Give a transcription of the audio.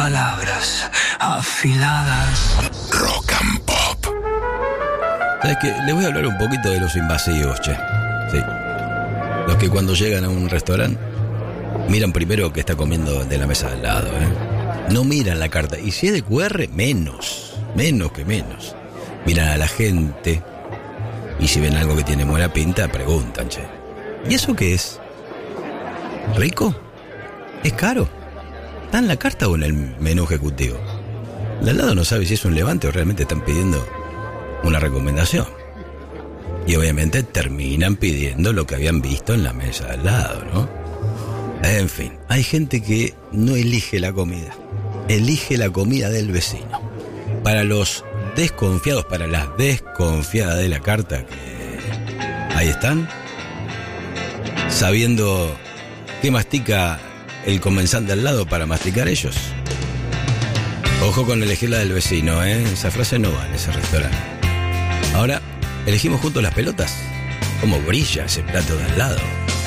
palabras afiladas. Rock and Pop. ¿Sabes qué? Les voy a hablar un poquito de los invasivos, che. Sí. Los que cuando llegan a un restaurante miran primero que está comiendo de la mesa al lado, No miran la carta. Y si es de QR, menos que menos. Miran a la gente. Y si ven algo que tiene buena pinta, preguntan, che. ¿Y eso qué es? ¿Rico? ¿Es caro? ¿Está en la carta o en el menú ejecutivo? El de al lado no sabe si es un levante o realmente están pidiendo una recomendación. Y obviamente terminan pidiendo lo que habían visto en la mesa al lado, ¿no? En fin, hay gente que no elige la comida, elige la comida del vecino. Para los desconfiados, para las desconfiadas de la carta que ahí están, sabiendo qué mastica el comensante al lado para masticar ellos. Ojo con elegir la del vecino, esa frase no va en ese restaurante. Ahora, elegimos juntos las pelotas. Cómo brilla ese plato de al lado.